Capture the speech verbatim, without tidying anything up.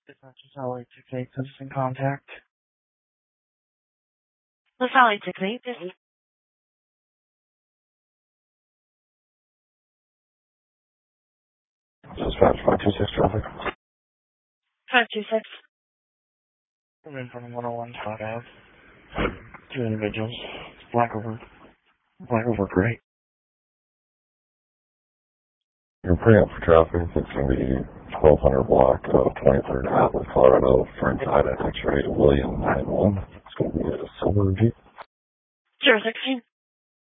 It's not just L A six eight citizen contact. Los Valley six eight, this is Dispatch five two six traffic. five two six. I'm in front of one oh one Todd Ave. Two individuals. Black over, black over gray. You're pretty up for traffic. It's going to be twelve hundred block of twenty-third Avenue, Colorado, French Ida, X-ray, William nine one. It's going to be a silver Jeep. zero sixteen.